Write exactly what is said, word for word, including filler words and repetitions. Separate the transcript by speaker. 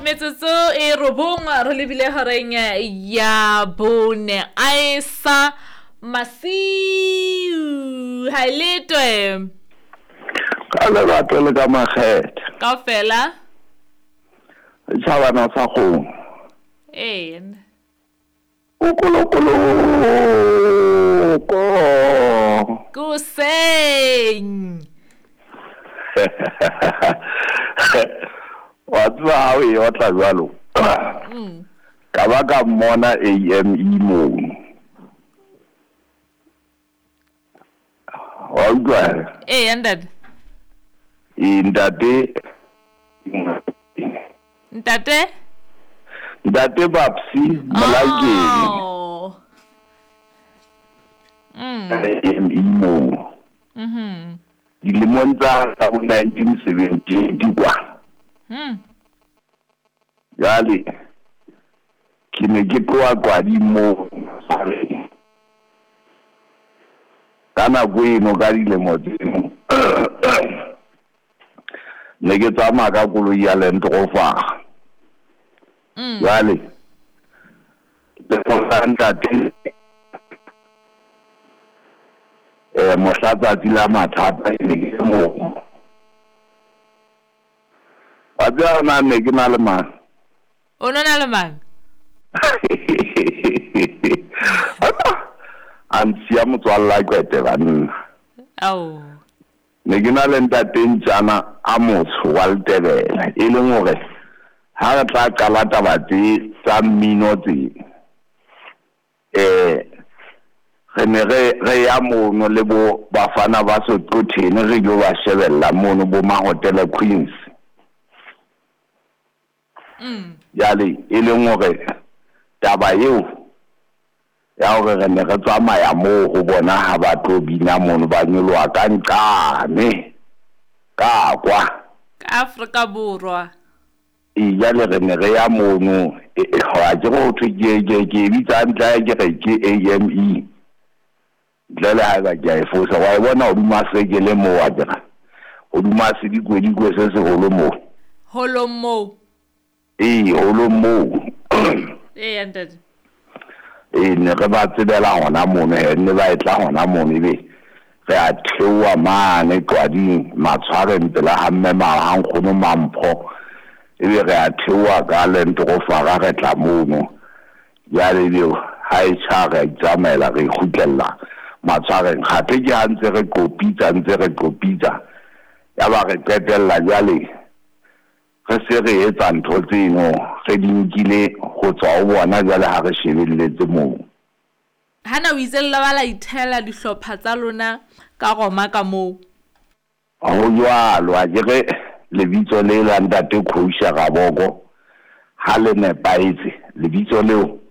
Speaker 1: metsotso e robong re lebile horeng ya bone a esa masiu ha letwe
Speaker 2: ka lerato le ka makgethe
Speaker 1: ka fela
Speaker 2: tšhabana sa kgong
Speaker 1: eh
Speaker 2: ukulukulu ko
Speaker 1: go sing
Speaker 2: wa tswa ha o e otla jwalo ka ba ka mmona A M E mo wa utlwa
Speaker 1: eh andad
Speaker 2: indate
Speaker 1: ntate
Speaker 2: ntate Babsi Malageni
Speaker 1: oh mm
Speaker 2: A M E mo
Speaker 1: mhm
Speaker 2: dilemong tsa nineteen seventy di kwa
Speaker 1: mm
Speaker 2: jale ke ne ke tloa kwa di mo ka nako eno ka dilemo tseno ne ke tsamaya ka koloi ya Land Rover jale le ntate eh mohlatsatsi la mathata ne ke mo wa tsana ne ke na le mang
Speaker 1: o nona le mang
Speaker 2: ansia motswalla kwete banna
Speaker 1: au
Speaker 2: ne ke na le ntate ntjana a motho wa Letebela e leng hore ha re tla qala taba tse tsa mmino tse eh re ne re ya mono le bo bafana ba Sotothene re go ba shebella mono bo ma Hotel Queens
Speaker 1: mm
Speaker 2: jale e leng hore taba eo ya hore re ne re tsamaya moo go bona ha ba tlo bina mono ba nyolwa ka nqane ka kwa
Speaker 1: ka Afrika Borwa
Speaker 2: e jale re ne re ya mono e ha ke go thwe ke ke bitsa ntla ke re ke A M E jale ha ba ja e fosa wa bona o duma sekele mo wa dira o duma se di kwedi kwe se se holo mo
Speaker 1: holo mo
Speaker 2: e holo mo
Speaker 1: eh andad
Speaker 2: e ne re ba tsebela hona mono he ne ba etla hona mono be re a thewa mane kwadi matshware ntela ha mmema ha nkgono mampho e be re a thewa ka Land Rover re tla mono ya le dio ha e tshara itsamela re khutlela matshware gape ke a ntse re kopitsa ntse re kopitsa ya ba re qetella jale re se re etsa ntho tseno re dinkile go tswa o bona jale ha re shebelletse moo
Speaker 1: hana o izella bala ithela dihlopha tsa lona ka goma ka moo
Speaker 2: ho jwalo a jere lebitso le la ntate Khosha Raboko ha le nepaetse lebitso leo